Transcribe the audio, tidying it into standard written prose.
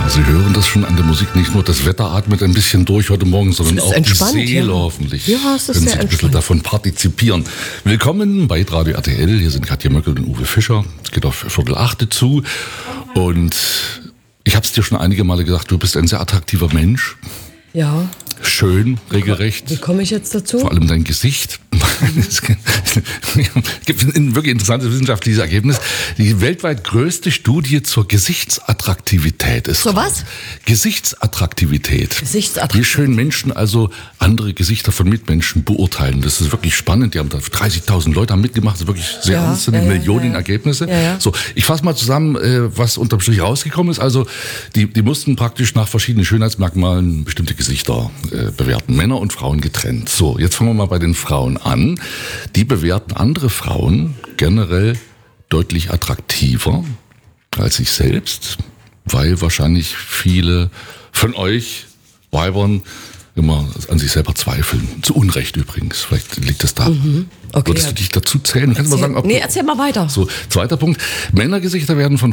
Sie hören das schon an der Musik, nicht nur das Wetter atmet ein bisschen durch heute Morgen, sondern auch die Seele hoffentlich. Ja, es ist können sehr Sie ein bisschen davon partizipieren. Willkommen bei Radio RTL, hier sind Katja Möckel und Uwe Fischer. Es geht auf 7:45 zu und ich habe es dir schon einige Male gesagt, du bist ein sehr attraktiver Mensch. Ja. Schön, regelrecht. Wie komme ich jetzt dazu? Vor allem dein Gesicht. Es gibt ein wirklich interessantes wissenschaftliches Ergebnis. Die weltweit größte Studie zur Gesichtsattraktivität ist. Zur was? Gesichtsattraktivität. Gesichtsattraktivität. Wie schön Menschen also andere Gesichter von Mitmenschen beurteilen. Das ist wirklich spannend. Die haben da 30.000 Leute haben mitgemacht. Das ist wirklich sehr ernste Millionen Ergebnisse. Ja. So, ich fasse mal zusammen, was unterm Strich rausgekommen ist. Also, die mussten praktisch nach verschiedenen Schönheitsmerkmalen bestimmte Gesichter bewerten. Männer und Frauen getrennt. So, jetzt fangen wir mal bei den Frauen an. Die bewerten andere Frauen generell deutlich attraktiver als sich selbst, weil wahrscheinlich viele von euch Weibern immer an sich selber zweifeln. Zu Unrecht übrigens. Vielleicht liegt es da. Okay, Würdest du dich dazu zählen? Kannst du mal sagen, erzähl mal weiter. So, zweiter Punkt. Männergesichter werden von